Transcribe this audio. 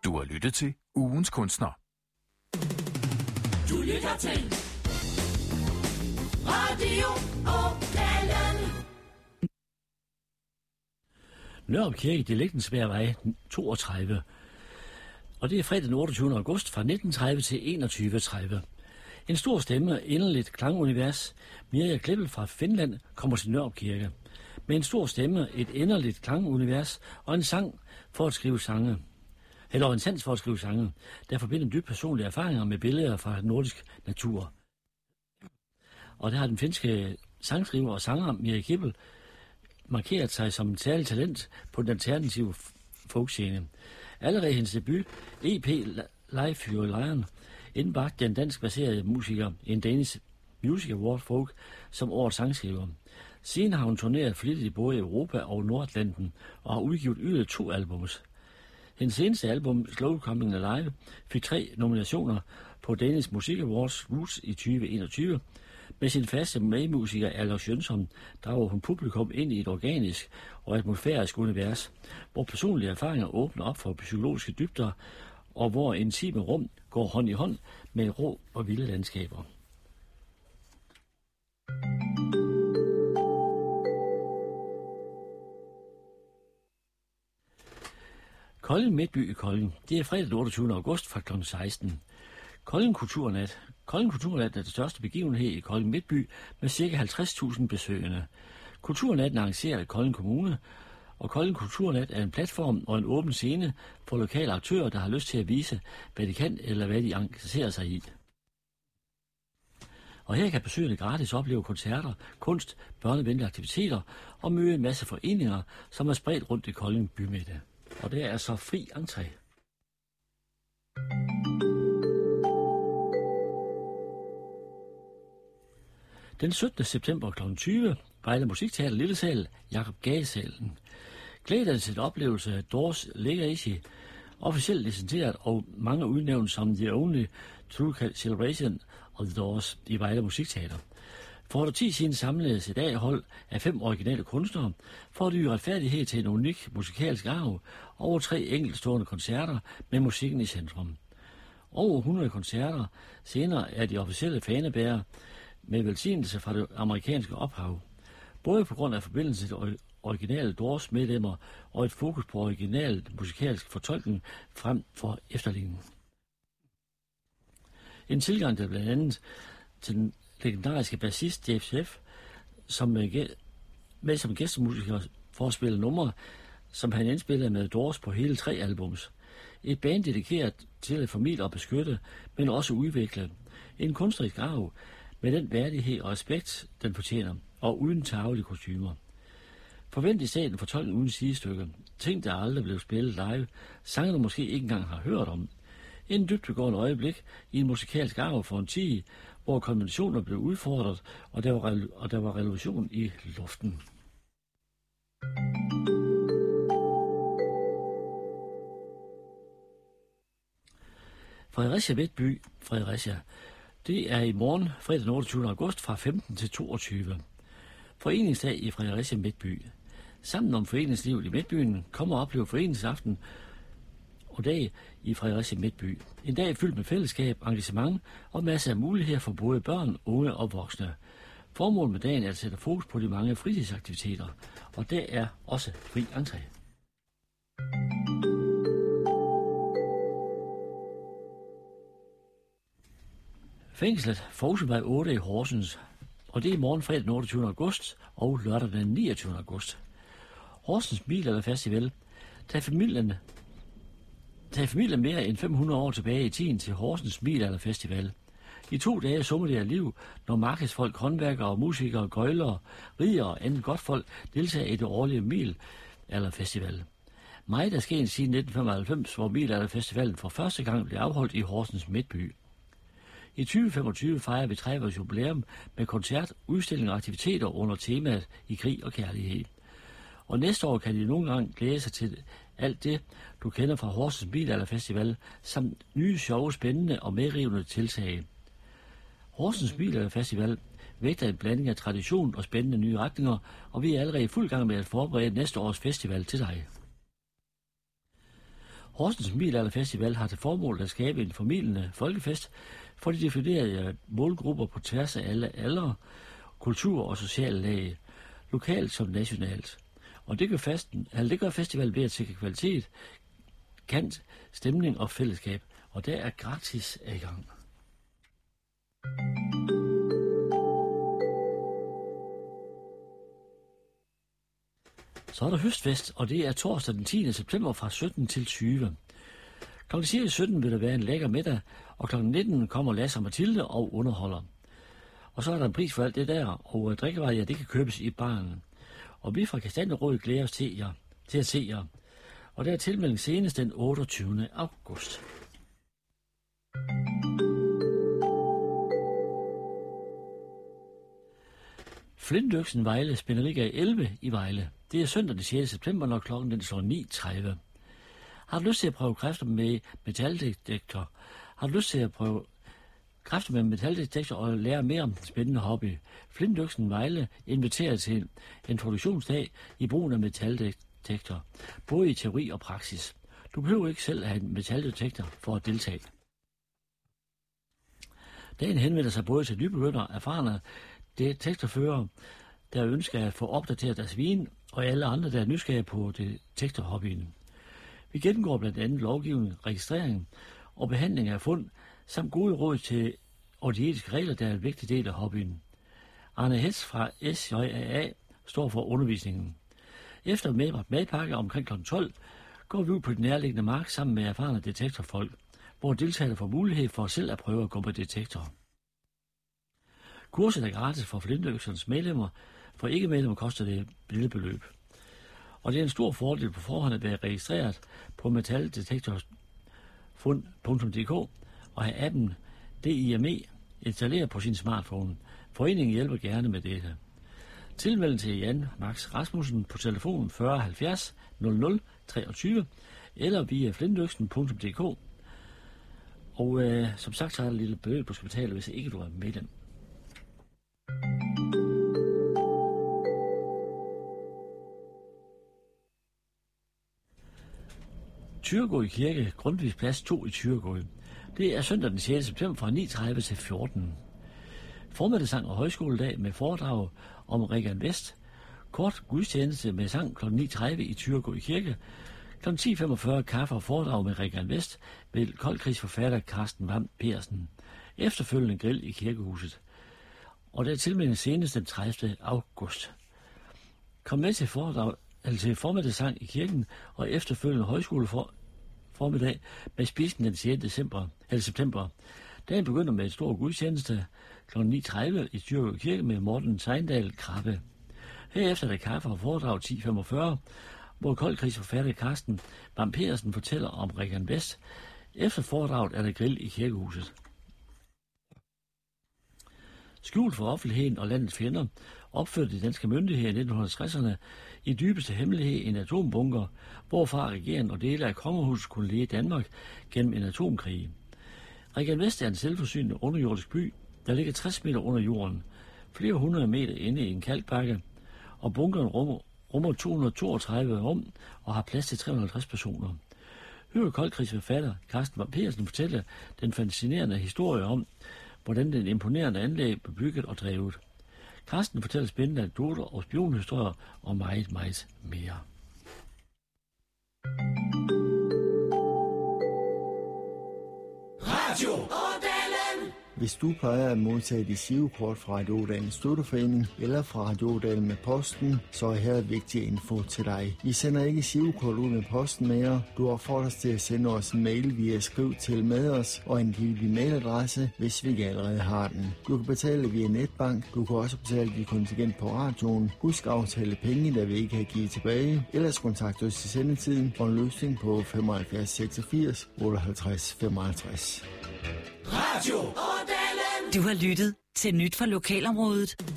Du har lyttet til Ugens Kunstner. Du lytter til Radio Ådalen. Nørup Kirke, Dialektensværvej 32. Og det er fredag den 28. august fra 1930 til 21.30. En stor stemme, inderligt klangunivers. Mirja Kleppel fra Finland kommer til Nørup Kirke. Med en stor stemme, et inderligt klangunivers og en sang for at skrive sange. Eller en sans for at skrive sange, der forbinder dybt personlige erfaringer med billeder fra nordisk natur. Og der har den finske sangskriver og sanger Mirja Kleppel markeret sig som et særligt talent på den alternative folkscene. Allerede hendes debut, EP Life Your Lion, indbragte den dansk-baserede musiker en Danish Music Award Folk som årets sangskriver. Siden har hun turneret flittigt både i Europa og Nordatlanten og har udgivet yderligere 2 albums. Hendes seneste album, Slow Coming Alive, fik 3 nominationer på Danish Music Awards Roots i 2021. Med sin faste medmusiker Alex Jønsson drager hun publikum ind i et organisk og atmosfærisk univers, hvor personlige erfaringer åbner op for psykologiske dybder, og hvor intime rum går hånd i hånd med rå og vilde landskaber. Kolding Midtby i Kolding. Det er fredag den 28. august fra kl. 16. Kolding Kulturnat. Kolding Kulturnat er det største begivenhed i Kolding Midtby med ca. 50.000 besøgende. Kulturnatten er arrangeret af Kolding Kommune, og Kolding Kulturnat er en platform og en åben scene for lokale aktører, der har lyst til at vise, hvad de kan eller hvad de engagerer sig i. Og her kan besøgende gratis opleve koncerter, kunst, børnevenlige aktiviteter og møde en masse foreninger, som er spredt rundt i Kolding bymidte. Og det er så fri entré. Den 17. september kl. 20 Vejle Musikteater Lillesal, Jakob Gage-salen. Glæd dig til oplevelse af Doors Legacy, officielt licenseret og mange udnævnt som The Only True Celebration of the Doors i Vejle Musikteater. For et 10 siden samledes et A-hold af 5 originale kunstnere for at yde retfærdighed til en unik musikalsk arv over 3 enkeltstående koncerter med musikken i centrum. Over 100 koncerter senere er de officielle fanebærere med velsignelse fra det amerikanske ophav. Både på grund af forbindelse til originale Doors medlemmer og et fokus på original musikalsk fortolkning frem for efterligning. En tilgang der blandt andet til den legendariske bassist Dave Jeff, som med som gæstemusiker for at spille numre, som han indspillede med Doors på hele 3 albums. Et band dedikeret til at formidle og beskytte, men også udvikle en kunstnerisk arv med den værdighed og respekt, den fortjener, og uden tarvelige kostymer. Forvent i salen fortolkning uden sidestykke, ting der aldrig blev spillet live, sange der måske ikke engang har hørt om. En dybdegående øjeblik i en musikalsk arv for en tid, hvor konventioner blev udfordret, og der var revolution i luften. Fredericia Midtby, Fredericia. Det er i morgen, fredag den 28. august, fra 15 til 22. Foreningsdag i Fredericia Midtby. Sammen om foreningslivet i Midtbyen kommer at opleve foreningsaften og dag i Fredericia Midtby. En dag fyldt med fællesskab, engagement og masser af muligheder for både børn, unge og voksne. Formålet med dagen er at sætte fokus på de mange fritidsaktiviteter, og det er også fri entré. Fængslet Fosevej 8 i Horsens, og det er i morgen fredag den 28. august og lørdag den 29. august. Horsens Middelalder Festival tager familien mere end 500 år tilbage i tiden til Horsens Middelalder Festival. I 2 dage summer det af liv, når markedsfolk, håndværkere, musikere, gøjlere, rigere og andet godt folk deltager i det årlige Middelalder Festival. Meget er sket siden 1995, hvor Middelalder Festivalen for første gang blev afholdt i Horsens Midtby. I 2025 fejrer vi 30 års jubilæum med koncert, udstilling og aktiviteter under temaet i krig og kærlighed. Og næste år kan de nogle gange glæde sig til alt det, du kender fra Horsens Middelalder Festival, samt nye, sjove, spændende og medrivende tiltag. Horsens Middelalder Festival vægter en blanding af tradition og spændende nye retninger, og vi er allerede i fuld gang med at forberede næste års festival til dig. Horsens Middelalderfestival har til formål at skabe en formidlende folkefest for de definerede målgrupper på tværs af alle aldre, kultur og sociale lag, lokalt som nationalt. Og det gør festivalen ved at sikre kvalitet, kant, stemning og fællesskab, og der er gratis adgang. Så er der høstfest, og det er torsdag den 10. september fra 17 til 20. Kl. 17 vil der være en lækker middag, og kl. 19 kommer Lasse og Mathilde og underholder. Og så er der en pris for alt det der, og drikkevarer, ja, det kan købes i baren. Og vi fra Kastanjerådet glæder os til at se jer. Og der er tilmelding senest den 28. august. Flintøksen Vejle Spænderiga 11 i Vejle. Det er søndag den 6. september, når klokken den slår 9.30. Har du lyst til at prøve kræfter med metaldetektor? Har du lyst til at prøve kræfter med metaldetektor og lære mere om den spændende hobby? Flintøksen Vejle inviterer til introduktionsdag i brugen af metaldetektor, både i teori og praksis. Du behøver ikke selv have en metaldetektor for at deltage. Dagen henvender sig både til nybegyndere, erfarne detektorførere, der ønsker at få opdateret deres viden, og alle andre, der er nysgerrige på detektorhobbyen. Vi gennemgår blandt andet lovgivning, registrering og behandling af fund, samt gode råd til og de etiske regler, der er en vigtig del af hobbyen. Arne Hetz fra SJAA står for undervisningen. Efter medbragt madpakke omkring kl. 12 går vi ud på den nærliggende mark sammen med erfarne detektorfolk, hvor deltagere får mulighed for selv at prøve at gå på detektor. Kurset er gratis for Flintøksens medlemmer. For ikke-medlemmer koster det et lille beløb. Og det er en stor fordel på forhånd at være registreret på metaldetektorfund.dk og have appen DIME installeret på sin smartphone. Foreningen hjælper gerne med dette. Tilmeld til Jan Max Rasmussen på telefon 40 70 00 23 eller via flintøksen.dk. Og som sagt, så er der et lille beløb, du skal betale, hvis ikke du er medlem. Thyregod Kirke, Grundtvigs Plads 2 i Thyregod. Det er søndag den 6. september fra 9.30 til 14. Formiddagssang og højskoledag med foredrag om Regan Vest. Kort gudstjeneste med sang kl. 9.30 i Thyregod Kirke. Kl. 10.45 kaffe og foredrag med Regan Vest ved koldkrigsforfatter Carsten Vam Persen. Efterfølgende grill i kirkehuset. Og der er tilmelding senest den 30. august. Kom med til foredrag, til formiddagssang i kirken og efterfølgende højskoleformiddag med spisning den 6. september. Dagen begynder med et stort gudstjeneste kl. 9.30 i Thyregod Kirke med Morten Seindal Krabbe. Herefter er der kaffe og foredrag 10.45, hvor koldkrigsforfatter Carsten Vam Persen fortæller om Regan Vest. Efter foredraget er der grill i kirkehuset. Skjult for offentligheden og landets fjender opførte de danske myndigheder i 1960'erne i dybeste hemmelighed en atombunker, hvorfra regeringen og dele af kongehuset kunne lede Danmark gennem en atomkrig. Regan Vest er en selvforsynende underjordisk by, der ligger 60 meter under jorden, flere hundrede meter inde i en kalkbakke, og bunkeren rummer 232 rum og har plads til 350 personer. Hør koldkrigsforfatter Carsten Vam Persen fortæller den fascinerende historie om, hvordan den imponerende anlæg blev bygget og drevet. Carsten fortæller spændende anekdoter og spionhistorier og meget, meget mere. Radio Ådalen. Hvis du plejer at modtage dit girokort fra Radio Ådalens Støtteforening eller fra Radio Ådalen med posten, så er her vigtig info til dig. Vi sender ikke girokort ud med posten mere. Du opfordres til at sende os en mail via skriv til med os og angive din mailadresse, hvis vi ikke allerede har den. Du kan betale via netbank. Du kan også betale dit kontingent på radioen. Husk at aftale penge, der vi ikke har givet tilbage. Ellers kontakt os til sendetiden for en løsning på 75 86 58 55. Radio Ådalen. Du har lyttet til Nyt fra Lokalområdet.